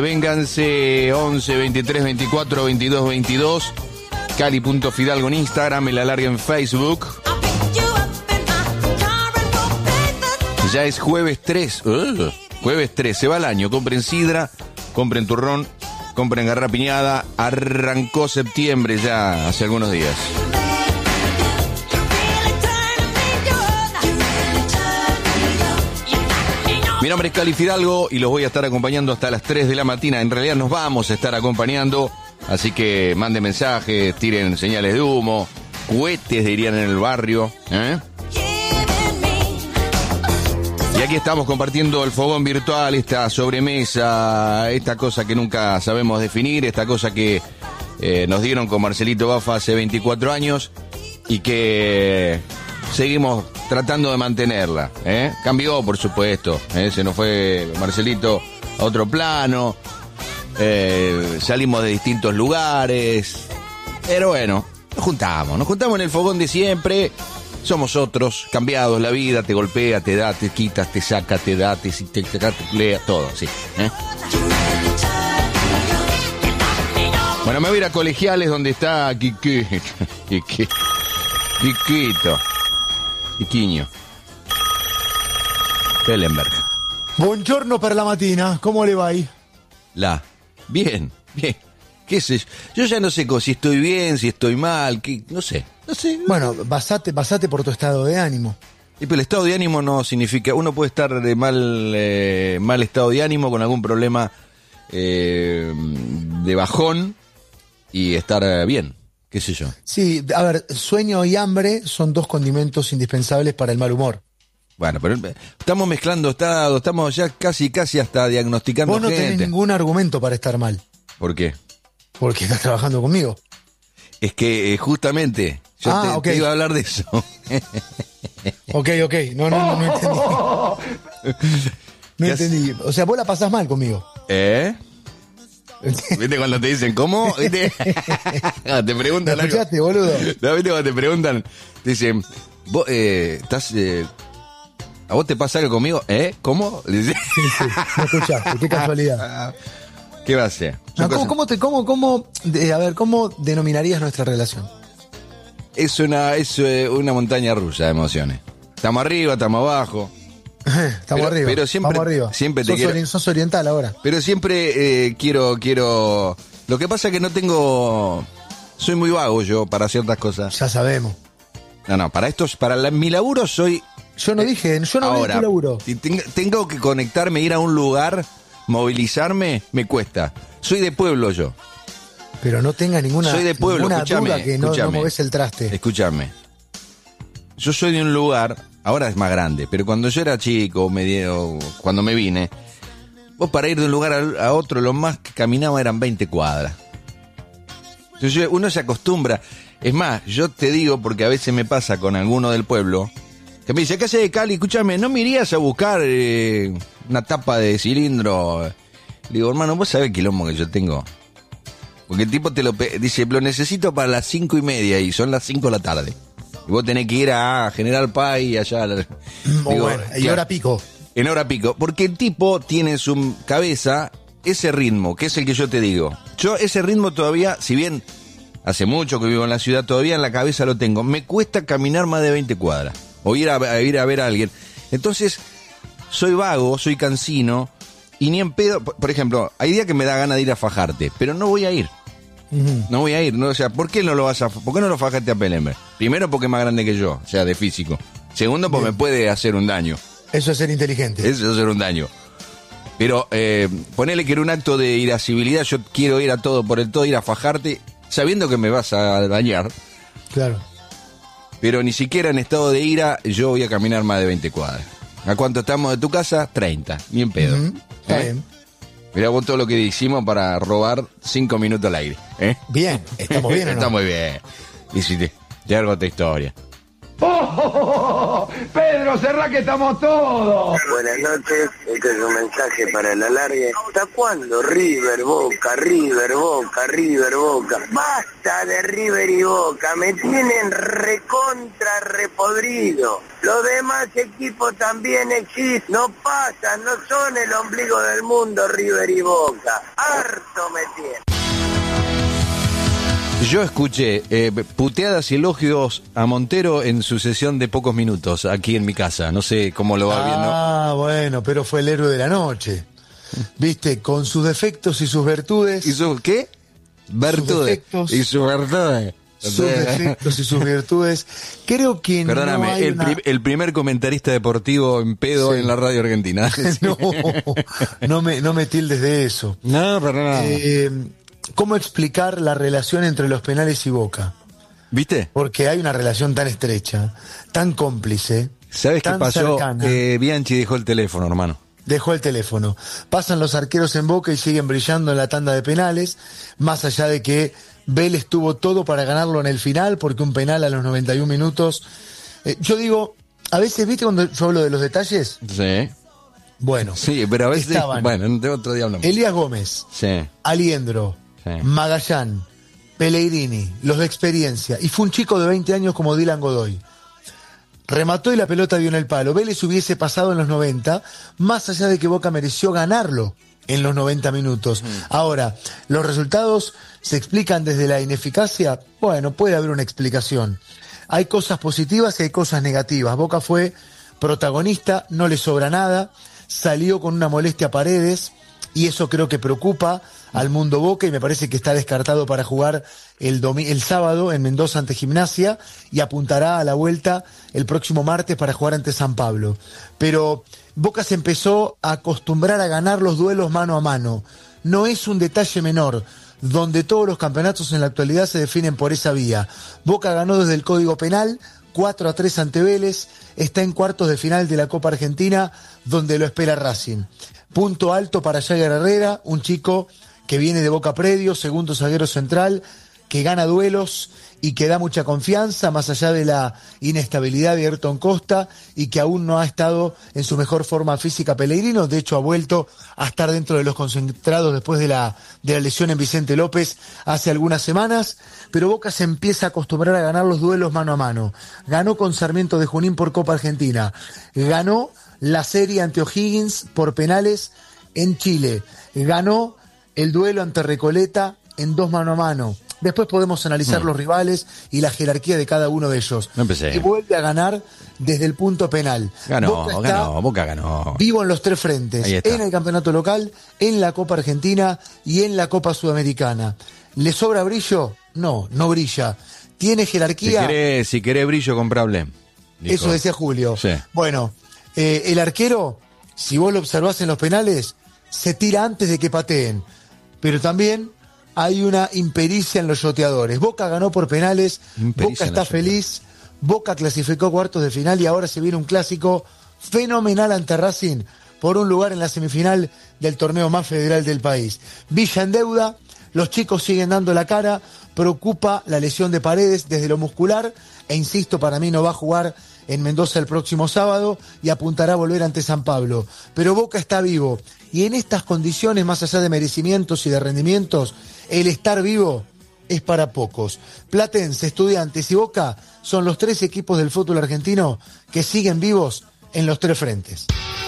Vénganse 11 23 24 22 22. Cali.Fidalgo en Instagram, el alargue en Facebook. Ya es jueves 3. Jueves 3, se va el año. Compren sidra, compren turrón, compren garrapiñada. Arrancó septiembre ya hace algunos días. Mi nombre es Cali Fidalgo y los voy a estar acompañando hasta las 3 de la mañana. En realidad nos vamos a estar acompañando, así que manden mensajes, tiren señales de humo, cohetes dirían en el barrio, Y aquí estamos compartiendo el fogón virtual, esta sobremesa, esta cosa que nunca sabemos definir, esta cosa que nos dieron con Marcelito Bafa hace 24 años y que seguimos tratando de mantenerla, Cambió, por supuesto, se nos fue Marcelito a otro plano, salimos de distintos lugares, pero bueno, nos juntamos en el fogón de siempre. Somos otros, cambiados, la vida te golpea, te da, te quitas, te saca, te da, te lea, todo, sí. Bueno, me voy a ir a Colegiales donde está Quiquiño. Pellenberg. Buongiorno per la mattina, ¿cómo le va ahí? Bien. ¿Qué sé yo? Yo ya no sé si estoy bien, si estoy mal, no sé. Bueno, basate por tu estado de ánimo. Pero el estado de ánimo no significa... Uno puede estar de mal estado de ánimo con algún problema de bajón y estar bien, qué sé yo. Sí, a ver, sueño y hambre son dos condimentos indispensables para el mal humor. Bueno, pero estamos mezclando estados, estamos ya casi hasta diagnosticando gente. Vos no tenés ningún argumento para estar mal. ¿Por qué? Porque estás trabajando conmigo. Es que justamente yo te iba a hablar de eso. Ok. No entendí. No entendí. O sea, vos la pasás mal conmigo. ¿Viste cuando te dicen cómo? ¿Viste? Te preguntan ¿Me escuchaste, boludo? No, ¿viste cuando te preguntan? Te dicen, vos estás... ¿A vos te pasa algo conmigo? ¿Cómo? Sí, me escuchaste, qué casualidad. ¿Qué va a ser? No, ¿cómo denominarías nuestra relación? Es una montaña rusa de emociones. Estamos arriba, estamos abajo. Estamos arriba. Pero siempre te quiero. Sos oriental ahora. Pero siempre quiero. Lo que pasa es que no tengo. Soy muy vago yo para ciertas cosas. Ya sabemos. No, para mi laburo soy. Yo no dije tu laburo. Si tengo que conectarme, ir a un lugar, movilizarme, me cuesta. Soy de pueblo yo. Pero no tenga ninguna duda que no movés el traste. Escúchame. Yo soy de un lugar, ahora es más grande, pero cuando yo era chico, cuando me vine, vos para ir de un lugar a otro, lo más que caminaba eran 20 cuadras. Entonces uno se acostumbra. Es más, yo te digo, porque a veces me pasa con alguno del pueblo, que me dice, ¿qué haces de Cali? Escúchame, ¿no me irías a buscar una tapa de cilindro? Le digo, hermano, ¿vos sabés el quilombo que yo tengo? Porque el tipo dice, lo necesito para las 5:30 y son las 5 de la tarde. Y vos tenés que ir a General Paz y allá. Y hora pico. En hora pico. Porque el tipo tiene en su cabeza ese ritmo, que es el que yo te digo. Yo ese ritmo todavía, si bien hace mucho que vivo en la ciudad, todavía en la cabeza lo tengo. Me cuesta caminar más de 20 cuadras. O ir a ver a alguien. Entonces, soy vago, soy cansino, y ni en pedo. Por ejemplo, hay días que me da ganas de ir a fajarte, pero no voy a ir. No voy a ir, ¿no? O sea, ¿por qué no lo fajaste a Pellenberg? Primero, porque es más grande que yo, o sea, de físico. Segundo, porque me puede hacer un daño. Eso es ser inteligente. Eso es hacer un daño. Pero ponele que era un acto de irascibilidad, yo quiero ir a todo por el todo, ir a fajarte, sabiendo que me vas a dañar. Claro. Pero ni siquiera en estado de ira yo voy a caminar más de 20 cuadras. ¿A cuánto estamos de tu casa? 30, ni en pedo. Está bien. Mirá vos todo lo que hicimos para robar 5 minutos al aire. Bien, ¿estamos bien o no? Está muy bien. Y si te hago otra historia. ¡Oh! Pedro, cerrá que estamos todos. Buenas noches, este es un mensaje para el alargue. ¿Hasta cuándo River, Boca, River, Boca, River, Boca? Basta de River y Boca, me tienen recontra repodrido. Los demás equipos también existen, no pasan, no son el ombligo del mundo River y Boca. Harto me tienen. Yo escuché puteadas y elogios a Montero en su sesión de pocos minutos aquí en mi casa. No sé cómo lo va viendo. Ah, bueno, pero fue el héroe de la noche. Viste, con sus defectos y sus virtudes. ¿Y sus qué? Virtudes. Y sus virtudes. Sus defectos y sus virtudes. Creo que Perdóname, no hay el primer comentarista deportivo en pedo en la radio argentina. No me tildes de eso. No, perdóname. ¿Cómo explicar la relación entre los penales y Boca? ¿Viste? Porque hay una relación tan estrecha, tan cómplice. ¿Sabes qué pasó? Bianchi dejó el teléfono, hermano. Dejó el teléfono. Pasan los arqueros en Boca y siguen brillando en la tanda de penales, más allá de que Vélez tuvo todo para ganarlo en el final, porque un penal a los 91 minutos. Yo digo, a veces, ¿viste cuando yo hablo de los detalles? Sí. Bueno. Sí, pero a veces. Bueno, de otro día hablamos. Elías Gómez. Sí. Aliendro. Sí. Magallán. Pellegrini. Los de experiencia. Y fue un chico de 20 años como Dylan Godoy. Remató y la pelota dio en el palo. Vélez hubiese pasado en los 90, más allá de que Boca mereció ganarlo en los 90 minutos. Ahora, ¿los resultados se explican desde la ineficacia? Bueno, puede haber una explicación. Hay cosas positivas y hay cosas negativas. Boca fue protagonista, no le sobra nada, salió con una molestia a Paredes, y eso creo que preocupa al mundo Boca, y me parece que está descartado para jugar el sábado en Mendoza ante Gimnasia, y apuntará a la vuelta el próximo martes para jugar ante San Pablo. Pero Boca se empezó a acostumbrar a ganar los duelos mano a mano. No es un detalle menor, donde todos los campeonatos en la actualidad se definen por esa vía. Boca ganó desde el Código Penal, 4-3 ante Vélez, está en cuartos de final de la Copa Argentina, donde lo espera Racing. Punto alto para Jagger Herrera, un chico que viene de Boca Predio, segundo zaguero central, que gana duelos y que da mucha confianza, más allá de la inestabilidad de Ayrton Costa, y que aún no ha estado en su mejor forma física Pellegrino. De hecho, ha vuelto a estar dentro de los concentrados después de la lesión en Vicente López hace algunas semanas. Pero Boca se empieza a acostumbrar a ganar los duelos mano a mano. Ganó con Sarmiento de Junín por Copa Argentina. Ganó la serie ante O'Higgins por penales en Chile. Ganó el duelo ante Recoleta en 2 mano a mano. Después podemos analizar los rivales y la jerarquía de cada uno de ellos. No empecé. Y vuelve a ganar desde el punto penal. Boca ganó. Vivo en los 3 frentes. En el campeonato local, en la Copa Argentina y en la Copa Sudamericana. ¿Le sobra brillo? No brilla. ¿Tiene jerarquía? Si querés brillo, comprable. Eso decía Julio. Sí. Bueno, el arquero, si vos lo observás en los penales, se tira antes de que pateen. Pero también hay una impericia en los yoteadores. Boca ganó por penales, Boca está feliz, Boca clasificó a cuartos de final y ahora se viene un clásico fenomenal ante Racing por un lugar en la semifinal del torneo más federal del país. Villa en deuda, los chicos siguen dando la cara, preocupa la lesión de Paredes desde lo muscular, e insisto, para mí no va a jugar en Mendoza el próximo sábado y apuntará a volver ante San Pablo. Pero Boca está vivo, y en estas condiciones, más allá de merecimientos y de rendimientos, el estar vivo es para pocos. Platense, Estudiantes y Boca son los 3 equipos del fútbol argentino que siguen vivos en los 3 frentes.